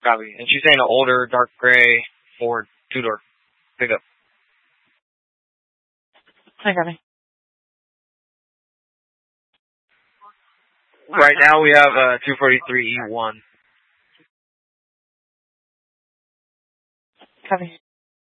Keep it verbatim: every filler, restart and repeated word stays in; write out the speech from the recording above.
Copy. And she's saying an older, dark gray Ford two-door pickup. Hi, copy. Right now we have a two forty-three E one. Copy.